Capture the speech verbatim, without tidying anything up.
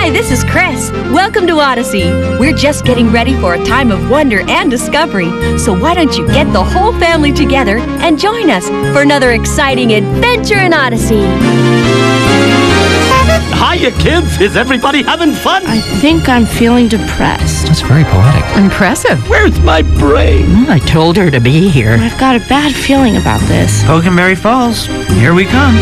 Hi, this is Chris. Welcome to Odyssey. We're just getting ready for a time of wonder and discovery. So why don't you get the whole family together and join us for another exciting adventure in Odyssey. Hiya, kids! Is everybody having fun? I think I'm feeling depressed. That's very poetic. Impressive. Where's my brain? I told her to be here. I've got a bad feeling about this. Pokenberry Falls. Here we come.